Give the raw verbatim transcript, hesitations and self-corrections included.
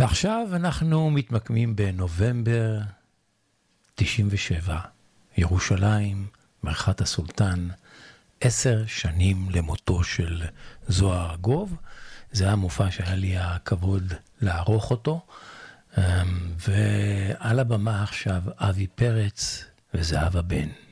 ועכשיו אנחנו מתמקמים בנובמבר תשעים ושבע, ירושלים, מרחת הסולטן, עשר שנים למותו של זוהר ארגוב. זה היה מופע שהיה לי הכבוד לערוך אותו, ועל הבמה עכשיו אבי פרץ וזהבה בן.